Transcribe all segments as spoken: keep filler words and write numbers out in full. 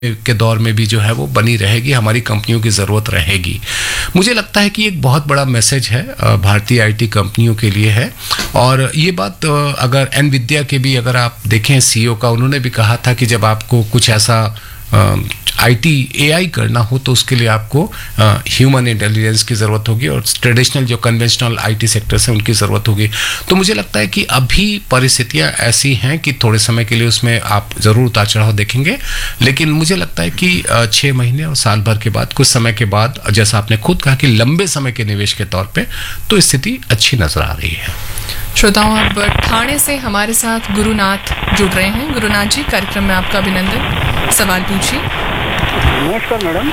के दौर में भी जो है वो बनी रहेगी, हमारी कंपनियों की ज़रूरत रहेगी। मुझे लगता है कि एक बहुत बड़ा मैसेज है भारतीय आईटी कंपनियों के लिए है। और ये बात अगर एनविद्या के भी अगर आप देखें सीईओ का, उन्होंने भी कहा था कि जब आपको कुछ ऐसा आईटी एआई करना हो तो उसके लिए आपको ह्यूमन इंटेलिजेंस की ज़रूरत होगी और ट्रेडिशनल जो कन्वेंशनल आईटी सेक्टर्स हैं उनकी ज़रूरत होगी। तो मुझे लगता है कि अभी परिस्थितियां ऐसी हैं कि थोड़े समय के लिए उसमें आप ज़रूर उतार चढ़ाव देखेंगे, लेकिन मुझे लगता है कि छः महीने और साल भर के बाद, कुछ समय के बाद, जैसा आपने खुद कहा कि लंबे समय के निवेश के तौर पर, तो स्थिति अच्छी नज़र आ रही है। श्रोताओं, अब ठाणे से हमारे साथ गुरुनाथ जुड़ रहे हैं। गुरुनाथ जी, कार्यक्रम में आपका अभिनंदन, सवाल पूछिए। नमस्कार मैडम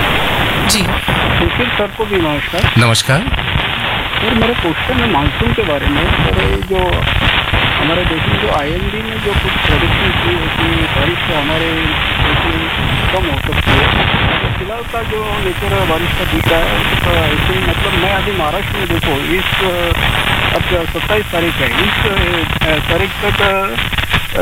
जी। सुशील सर को भी नमस्कार। नमस्कार सर, मेरा क्वेश्चन है मानसून के बारे में। सर, जो हमारे देश में जो आईएमडी ने जो कुछ प्रेडिक्शन की है कि बारिश हमारे देश में कम हो सकती है, तो फिलहाल का जो नेचर बारिश का दिखा है तो ऐसे मतलब मैं अभी महाराष्ट्र में देखो इस अब सत्ताईस तारीख है, इस तारीख तक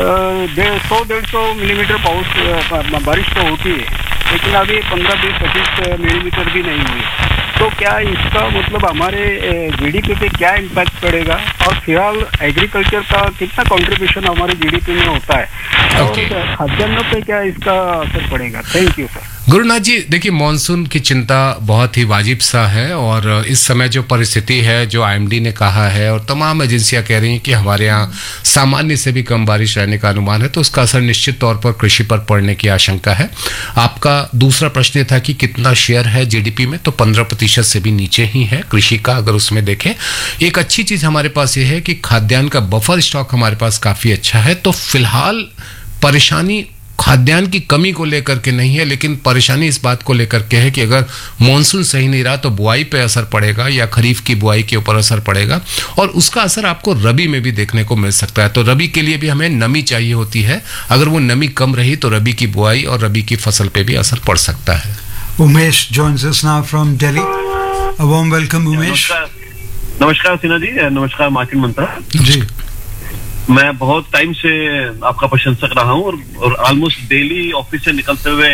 डेढ़ सौ डेढ़ सौ मिलीमीटर पाउस बारिश तो होती है, लेकिन अभी पंद्रह बीस पच्चीस मिलीमीटर भी नहीं हुई। तो क्या इसका मतलब हमारे जीडीपी पे क्या इम्पैक्ट पड़ेगा और फिलहाल एग्रीकल्चर का कितना कंट्रीब्यूशन हमारे जीडीपी में होता है, okay. और खाद्यान्न पे क्या इसका असर पड़ेगा? Thank you sir. गुरुनाथ जी, देखिए मॉनसून की चिंता बहुत ही वाजिब सा है और इस समय जो परिस्थिति है, जो आईएमडी ने कहा है और तमाम एजेंसियां कह रही हैं कि हमारे यहाँ सामान्य से भी कम बारिश रहने का अनुमान है, तो उसका असर निश्चित तौर पर कृषि पर पड़ने की आशंका है। आपका दूसरा प्रश्न ये था कि कितना शेयर है जीडीपी में, तो पंद्रह प्रतिशत से भी नीचे ही है कृषि का, अगर उसमें देखें। एक अच्छी चीज हमारे पास ये है कि खाद्यान्न का बफर स्टॉक हमारे पास काफी अच्छा है, तो फिलहाल परेशानी खाद्यान्न की कमी को लेकर के नहीं है, लेकिन परेशानी इस बात को लेकर के है कि अगर मॉनसून सही नहीं रहा तो बुआई पे असर पड़ेगा या खरीफ की बुआई के ऊपर असर पड़ेगा, और उसका असर आपको रबी में भी देखने को मिल सकता है। तो रबी के लिए भी हमें नमी चाहिए होती है, अगर वो नमी कम रही तो रबी की बुआई और रबी की फसल पे भी असर पड़ सकता है। Umesh joins us now from Delhi. A warm welcome, Umesh. नमस्कार सिन्हा जी, नमस्कार मार्केट मंत्रा जी। मैं बहुत टाइम से आपका प्रशंसक रहा हूँ और, और ऑलमोस्ट डेली ऑफिस से निकलते हुए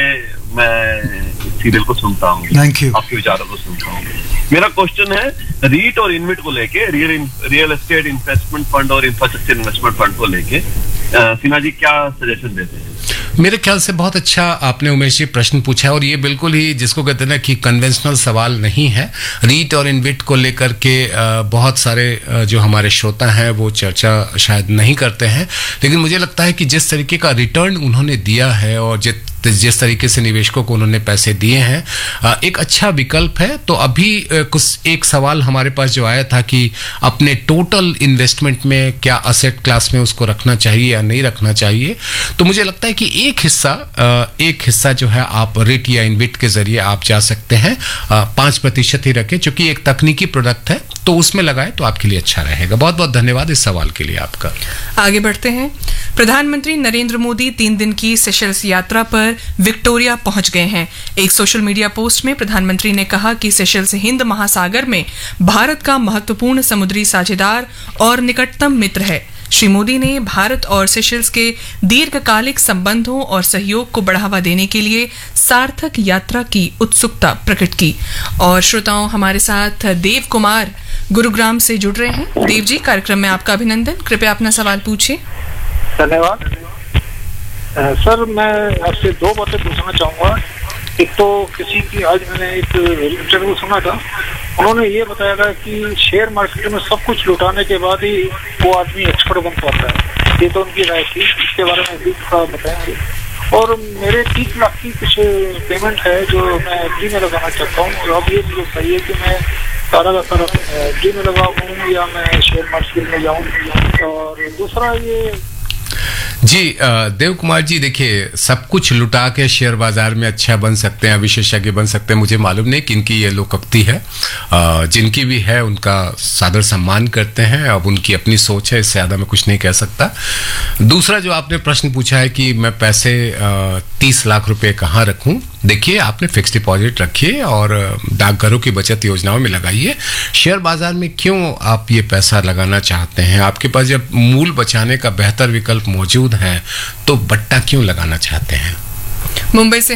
मैं सीरियल को सुनता हूँ, आपके विचारों को सुनता हूँ। मेरा क्वेश्चन है रीट और इन्वेट को लेके, real real estate investment fund और इंफ्रास्ट्रक्चर इन्वेस्टमेंट फंड को लेके सिन्हा जी क्या सजेशन देते हैं? मेरे ख्याल से बहुत अच्छा आपने उमेश जी प्रश्न पूछा है, और ये बिल्कुल ही जिसको कहते हैं ना कि कन्वेंशनल सवाल नहीं है। रीट और इन्वेट को लेकर के बहुत सारे जो हमारे श्रोता हैं वो चर्चा शायद नहीं करते हैं, लेकिन मुझे लगता है कि जिस तरीके का रिटर्न उन्होंने दिया है और जित जिस तरीके से निवेशकों को उन्होंने पैसे दिए हैं, एक अच्छा विकल्प है। तो अभी कुछ एक सवाल हमारे पास जो आया था कि अपने टोटल इन्वेस्टमेंट में क्या असेट क्लास में उसको रखना चाहिए या नहीं रखना चाहिए, तो मुझे लगता है कि एक हिस्सा एक हिस्सा जो है आप रिट या इन्वेट के जरिए आप जा सकते हैं, पाँच प्रतिशत ही रखें, चूंकि एक तकनीकी प्रोडक्ट है तो उसमें लगाए तो आपके लिए अच्छा रहेगा। बहुत बहुत धन्यवाद इस सवाल के लिए आपका। आगे बढ़ते हैं। प्रधानमंत्री नरेंद्र मोदी तीन दिन की सेशल्स यात्रा पर विक्टोरिया पहुंच गए हैं। एक सोशल मीडिया पोस्ट में प्रधानमंत्री ने कहा कि सेशल्स हिंद महासागर में भारत का महत्वपूर्ण समुद्री साझेदार और निकटतम मित्र है। श्री मोदी ने भारत और सेशल्स के दीर्घकालिक संबंधों और सहयोग को बढ़ावा देने के लिए सार्थक यात्रा की उत्सुकता प्रकट की। और श्रोताओं, हमारे साथ देव कुमार गुरुग्राम से जुड़ रहे हैं। देव जी, कार्यक्रम में आपका अभिनंदन, कृपया अपना सवाल पूछिए। धन्यवाद सर। मैं आपसे दो बातें पूछना चाहूँगा। एक तो किसी की आज मैंने एक इंटरव्यू सुना था, उन्होंने ये बताया था कि शेयर मार्केट में सब कुछ लुटाने के बाद ही वो आदमी एक्सपर्ट बन पाता है। ये तो उनकी राय थी, इसके बारे में भी थोड़ा बताएंगे। और मेरे तीस लाख की कुछ पेमेंट है जो मैं एफडी में लगाना चाहता हूँ, और अब ये मुझे चाहिए कि मैं सारा का सारा एफडी में लगाऊँ या मैं शेयर मार्केट में जाऊँ। और दूसरा ये जी देव कुमार जी, देखिए सब कुछ लुटा के शेयर बाजार में अच्छा बन सकते हैं, विशेषज्ञ बन सकते हैं, मुझे मालूम नहीं किनकी ये लोकोक्ति है। जिनकी भी है उनका सादर सम्मान करते हैं, अब उनकी अपनी सोच है, इससे ज़्यादा मैं कुछ नहीं कह सकता। दूसरा जो आपने प्रश्न पूछा है कि मैं पैसे तीस लाख रुपए कहाँ रखूं, देखिए आपने फिक्स डिपॉजिट रखिए और डाकघरों की बचत योजनाओं में लगाइए। शेयर बाजार में क्यों आप ये पैसा लगाना चाहते हैं? आपके पास जब मूल बचाने का बेहतर विकल्प मौजूद है तो बट्टा क्यों लगाना चाहते हैं? मुंबई से